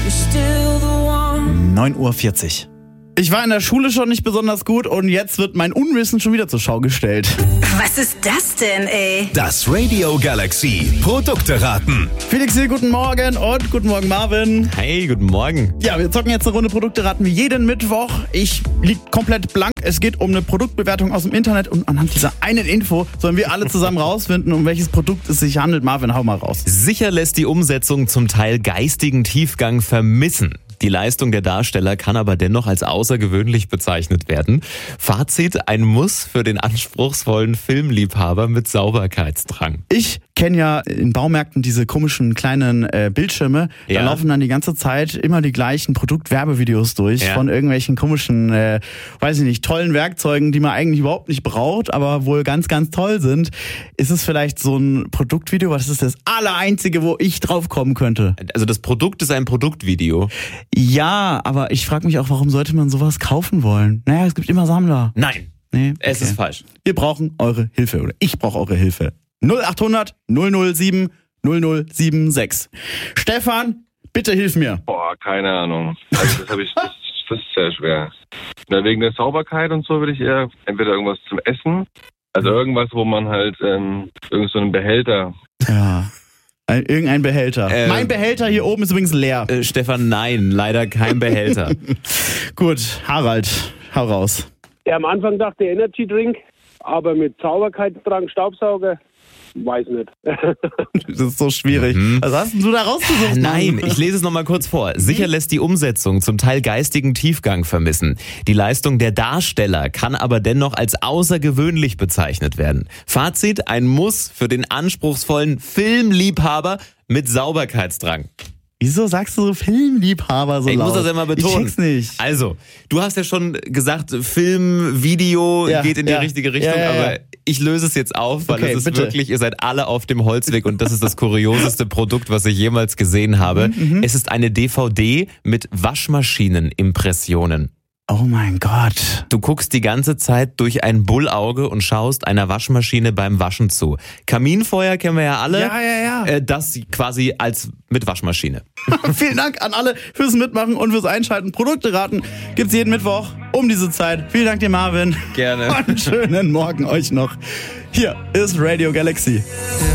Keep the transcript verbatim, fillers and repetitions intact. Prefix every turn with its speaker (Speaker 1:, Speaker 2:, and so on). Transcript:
Speaker 1: neun Uhr vierzig. Ich war in der Schule schon nicht besonders gut und jetzt wird mein Unwissen schon wieder zur Schau gestellt.
Speaker 2: Was ist das denn, ey?
Speaker 3: Das Radio Galaxy Produkte raten.
Speaker 1: Felix hier, guten Morgen und guten Morgen Marvin.
Speaker 4: Hey, guten Morgen.
Speaker 1: Ja, wir zocken jetzt eine Runde Produkte raten wie jeden Mittwoch. Ich lieg komplett blank. Es geht um eine Produktbewertung aus dem Internet und anhand dieser einen Info sollen wir alle zusammen rausfinden, um welches Produkt es sich handelt. Marvin, hau mal raus.
Speaker 4: Sicher lässt die Umsetzung zum Teil geistigen Tiefgang vermissen. Die Leistung der Darsteller kann aber dennoch als außergewöhnlich bezeichnet werden. Fazit: ein Muss für den anspruchsvollen Filmliebhaber mit Sauberkeitsdrang.
Speaker 1: Ich kenne ja in Baumärkten diese komischen kleinen äh, Bildschirme.
Speaker 4: Ja.
Speaker 1: Da laufen dann die ganze Zeit immer die gleichen Produktwerbevideos durch
Speaker 4: Ja.
Speaker 1: von irgendwelchen komischen, äh, weiß ich nicht, tollen Werkzeugen, die man eigentlich überhaupt nicht braucht, aber wohl ganz, ganz toll sind. Ist es vielleicht so ein Produktvideo? Was ist das Allereinzige, wo ich drauf kommen könnte?
Speaker 4: Also das Produkt ist ein Produktvideo.
Speaker 1: Ja, aber ich frage mich auch, warum sollte man sowas kaufen wollen? Naja, es gibt immer Sammler.
Speaker 4: Nein,
Speaker 1: Nee,
Speaker 4: es
Speaker 1: okay.
Speaker 4: ist falsch.
Speaker 1: Wir brauchen eure Hilfe oder ich brauche eure Hilfe. null acht hundert null null sieben null null sieben sechs. Stefan, bitte hilf mir.
Speaker 5: Boah, keine Ahnung. Also das habe ich, das, das ist sehr schwer. Na, wegen der Sauberkeit und so würde ich eher entweder irgendwas zum Essen, also irgendwas, wo man halt ähm, irgend so einen Behälter.
Speaker 1: Ja. Ein, irgendein Behälter.
Speaker 4: Äh,
Speaker 1: mein Behälter hier oben ist übrigens leer.
Speaker 4: Äh, Stefan, nein, leider kein Behälter.
Speaker 1: Gut, Harald, hau raus.
Speaker 6: Ja, am Anfang dachte ich Energy Drink, aber mit Sauberkeitsdrang, Staubsauger, weiß nicht.
Speaker 1: Das ist so schwierig.
Speaker 4: Mhm.
Speaker 1: Was hast denn du da rausgesucht?
Speaker 4: Nein,
Speaker 1: Mann?
Speaker 4: ich lese es nochmal kurz vor. Sicher lässt die Umsetzung zum Teil geistigen Tiefgang vermissen. Die Leistung der Darsteller kann aber dennoch als außergewöhnlich bezeichnet werden. Fazit: ein Muss für den anspruchsvollen Filmliebhaber mit Sauberkeitsdrang.
Speaker 1: Wieso sagst du so Filmliebhaber so
Speaker 4: Ich
Speaker 1: laut?
Speaker 4: muss das immer betonen.
Speaker 1: Ich check's nicht.
Speaker 4: Also, du hast ja schon gesagt, Film, Video
Speaker 1: Ja,
Speaker 4: geht in die
Speaker 1: ja.
Speaker 4: richtige Richtung,
Speaker 1: Ja, ja, ja.
Speaker 4: aber ich löse es jetzt auf, weil
Speaker 1: Okay,
Speaker 4: es ist
Speaker 1: bitte.
Speaker 4: wirklich, ihr seid alle auf dem Holzweg und das ist das kurioseste Produkt, was ich jemals gesehen habe.
Speaker 1: Mhm,
Speaker 4: Es ist eine D V D mit Waschmaschinenimpressionen.
Speaker 1: Oh mein Gott.
Speaker 4: Du guckst die ganze Zeit durch ein Bullauge und schaust einer Waschmaschine beim Waschen zu. Kaminfeuer kennen wir ja alle.
Speaker 1: Ja, ja, ja.
Speaker 4: Äh, Das quasi als mit Waschmaschine.
Speaker 1: Vielen Dank an alle fürs Mitmachen und fürs Einschalten. Produkte raten gibt's jeden Mittwoch um diese Zeit. Vielen Dank dir, Marvin.
Speaker 4: Gerne.
Speaker 1: Und einen schönen Morgen euch noch. Hier ist Radio Galaxy.